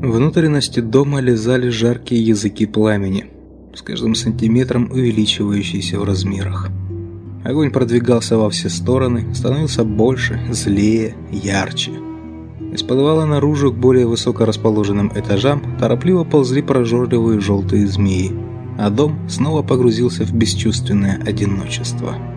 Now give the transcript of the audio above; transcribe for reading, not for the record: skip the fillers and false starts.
Внутренности дома лизали жаркие языки пламени, с каждым сантиметром увеличивающиеся в размерах. Огонь продвигался во все стороны, становился больше, злее, ярче. Из подвала наружу к более высоко расположенным этажам торопливо ползли прожорливые желтые змеи, а дом снова погрузился в бесчувственное одиночество.